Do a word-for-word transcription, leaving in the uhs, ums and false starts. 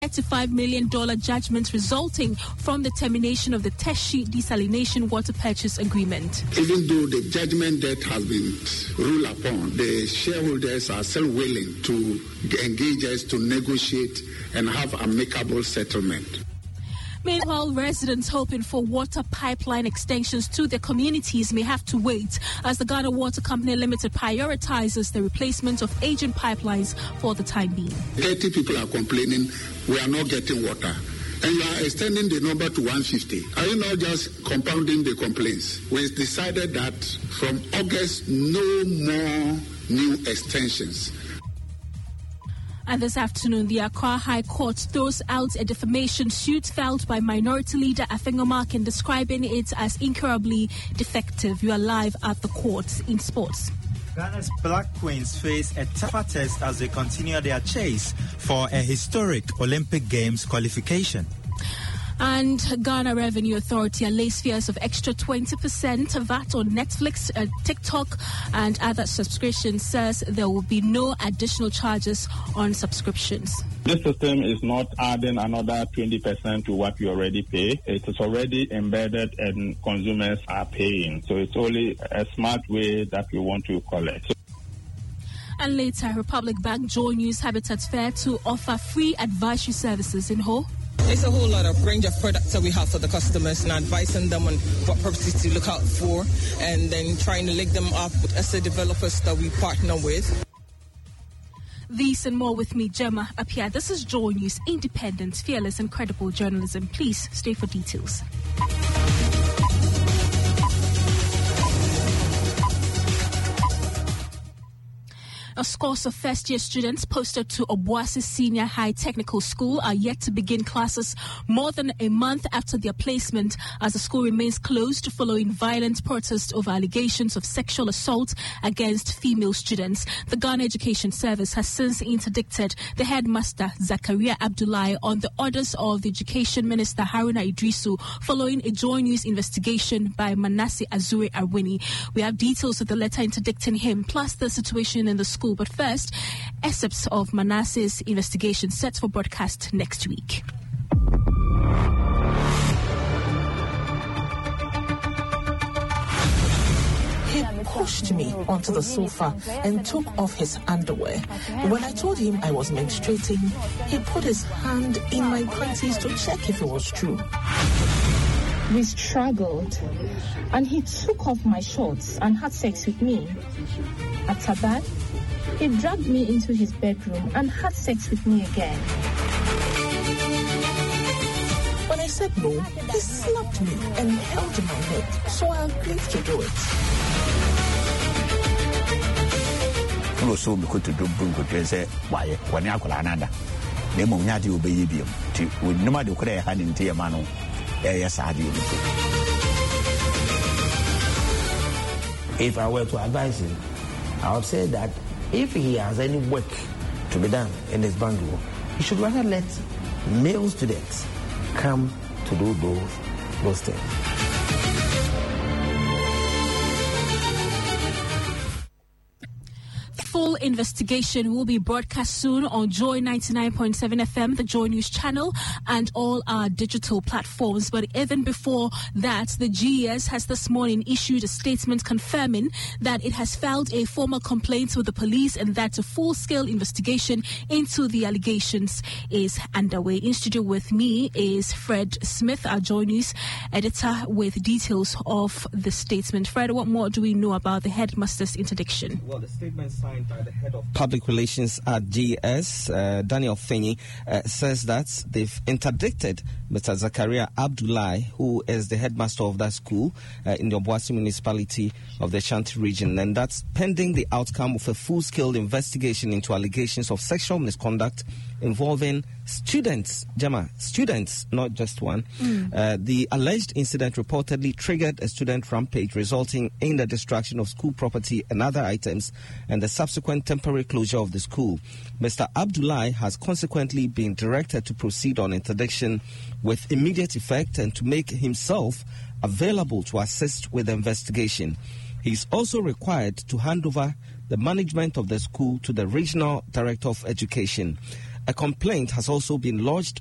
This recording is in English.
thirty-five million dollars judgment resulting from the termination of the Teshi desalination water purchase agreement. Even though the judgment that has been ruled upon, the shareholders are still willing to engage us to negotiate and have amicable settlement. Meanwhile, residents hoping for water pipeline extensions to their communities may have to wait as the Ghana Water Company Limited prioritizes the replacement of aging pipelines for the time being. thirty people are complaining we are not getting water, and you are extending the number to one hundred fifty. Are you not just compounding the complaints? We decided that from August, no more new extensions. And this afternoon, the Accra High Court throws out a defamation suit filed by Minority Leader Afenyo Markin, describing it as incurably defective. You are live at the court in sports. Ghana's Black Queens face a tougher test as they continue their chase for a historic Olympic Games qualification. And Ghana Revenue Authority allays fears of extra twenty percent V A T on Netflix, uh, TikTok, and other subscriptions. Says there will be no additional charges on subscriptions. This system is not adding another twenty percent to what you already pay. It is already embedded and consumers are paying. So it's only a smart way that we want to collect. So and later, Republic Bank join News Habitat Fair to offer free advisory services in Ho. It's a whole lot of range of products that we have for the customers and advising them on what properties to look out for and then trying to link them up with asset developers that we partner with. These and more with me, Gemma Apia. This is Joy News, independent, fearless and credible journalism. Please stay for details. A scores of first-year students posted to Obuasi Senior High Technical School are yet to begin classes more than a month after their placement, as the school remains closed following violent protests over allegations of sexual assault against female students. The Ghana Education Service has since interdicted the headmaster, Zakaria Abdullahi, on the orders of the Education Minister, Haruna Idrisu, following a Joy News investigation by Manasseh Azure Arwini. We have details of the letter interdicting him, plus the situation in the school. But first, excerpts of Manasseh's investigation set for broadcast next week. He pushed me onto the sofa and took off his underwear. When I told him I was menstruating, he put his hand in my panties to check if it was true. We struggled, and he took off my shorts and had sex with me. After that, he dragged me into his bedroom and had sex with me again. When I said no, he slapped me and held my neck, so I agreed to do it. Also, we could do bungo dress why when you are another. The Monyadi will be idiom to when no matter what I had in Tiamano. Yes, I do. If I were to advise him, I would say that if he has any work to be done in his bungalow, he should rather let male students come to do those, those things. Full investigation will be broadcast soon on Joy ninety-nine point seven F M, the Joy News channel, and all our digital platforms. But even before that, the G E S has this morning issued a statement confirming that it has filed a formal complaint with the police and that a full-scale investigation into the allegations is underway. In studio with me is Fred Smith, our Joy News editor, with details of the statement. Fred, what more do we know about the headmaster's interdiction? Well, the statement signed by the head of public relations at G E S, uh, Daniel Fenyi, uh, says that they've interdicted Mister Zakaria Abdullahi, who is the headmaster of that school uh, in the Obuasi municipality of the Ashanti region, and that's pending the outcome of a full-scale investigation into allegations of sexual misconduct involving students, Gemma, students, not just one. Mm. Uh, the alleged incident reportedly triggered a student rampage, resulting in the destruction of school property and other items, and the subsequent temporary closure of the school. Mister Abdullahi has consequently been directed to proceed on interdiction with immediate effect and to make himself available to assist with the investigation. He is also required to hand over the management of the school to the Regional Director of Education. A complaint has also been lodged